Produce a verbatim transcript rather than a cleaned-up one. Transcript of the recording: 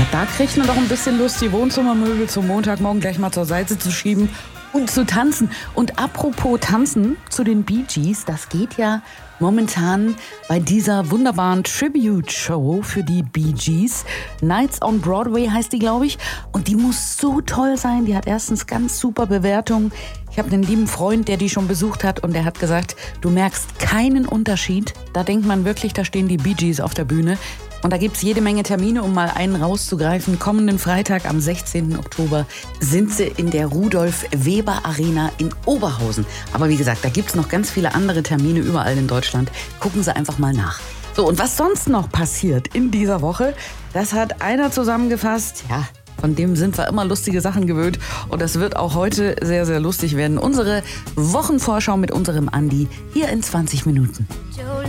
Da kriegt man doch ein bisschen Lust, die Wohnzimmermöbel zum Montagmorgen gleich mal zur Seite zu schieben und zu tanzen. Und apropos tanzen zu den Bee Gees, das geht ja momentan bei dieser wunderbaren Tribute-Show für die Bee Gees. Nights on Broadway heißt die, glaube ich. Und die muss so toll sein. Die hat erstens ganz super Bewertungen. Ich habe einen lieben Freund, der die schon besucht hat, und der hat gesagt, du merkst keinen Unterschied. Da denkt man wirklich, da stehen die Bee Gees auf der Bühne. Und da gibt's jede Menge Termine, um mal einen rauszugreifen. Kommenden Freitag am sechzehnten Oktober sind sie in der Rudolf-Weber-Arena in Oberhausen. Aber wie gesagt, da gibt's noch ganz viele andere Termine überall in Deutschland. Gucken Sie einfach mal nach. So, und was sonst noch passiert in dieser Woche, das hat einer zusammengefasst. Ja, von dem sind wir immer lustige Sachen gewöhnt. Und das wird auch heute sehr, sehr lustig werden. Unsere Wochenvorschau mit unserem Andi hier in zwanzig Minuten.